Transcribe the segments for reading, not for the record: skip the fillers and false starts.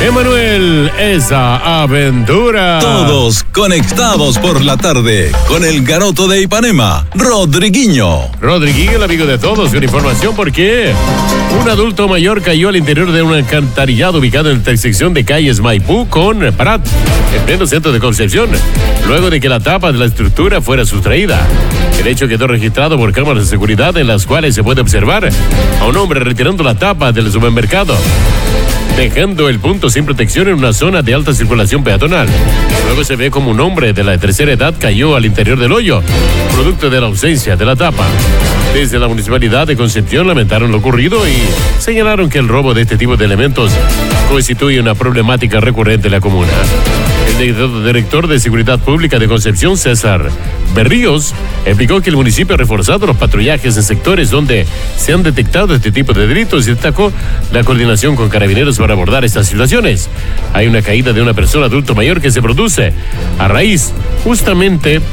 Emanuel, esa aventura. Todos conectados por la tarde con el garoto de Ipanema, Rodriguinho. Rodriguinho, el amigo de todos, con información porque un adulto mayor cayó al interior de un alcantarillado ubicado en la intersección de calles Maipú con Prat, en pleno centro de Concepción, luego de que la tapa de la estructura fuera sustraída. El hecho quedó registrado por cámaras de seguridad en las cuales se puede observar a un hombre retirando la tapa del supermercado, dejando el punto sin protección en una zona de alta circulación peatonal. Luego se ve como un hombre de la tercera edad cayó al interior del hoyo, producto de la ausencia de la tapa. Desde la Municipalidad de Concepción lamentaron lo ocurrido y señalaron que el robo de este tipo de elementos constituye una problemática recurrente en la comuna. El director de Seguridad Pública de Concepción, César Berríos, explicó que el municipio ha reforzado los patrullajes en sectores donde se han detectado este tipo de delitos y destacó la coordinación con carabineros para abordar estas situaciones. Hay una caída de una persona adulto mayor que se produce a raíz justamente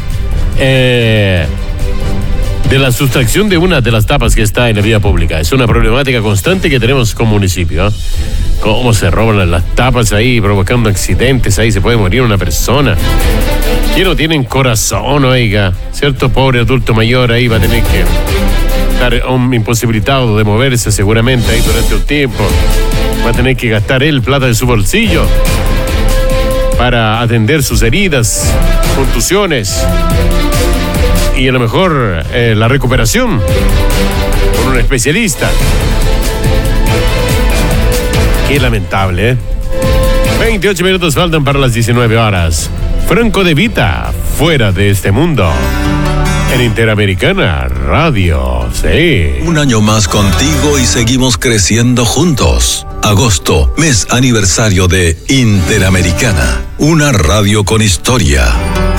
de la sustracción de una de las tapas que está en la vía pública. Es una problemática constante que tenemos como municipio, ¿eh? Cómo se roban las tapas ahí, provocando accidentes, ahí se puede morir una persona. Que no tienen corazón, oiga. Cierto pobre adulto mayor ahí va a tener que estar imposibilitado de moverse seguramente ahí durante un tiempo. Va a tener que gastar él plata de su bolsillo para atender sus heridas, contusiones y a lo mejor la recuperación con un especialista. Qué lamentable, ¿eh? 28 minutos faltan para las 19 horas. Franco De Vita, fuera de este mundo. En Interamericana Radio, sí. Un año más contigo y seguimos creciendo juntos. Agosto, mes aniversario de Interamericana, una radio con historia.